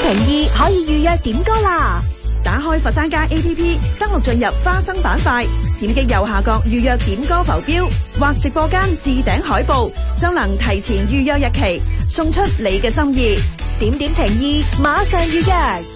情意可以預約點歌啦！打開佛山街 APP， 登錄進入花生板塊，點擊右下角預約點歌浮標或直播間置頂海報，就能提前預約日期，送出你嘅心意。點點情意，馬上預約。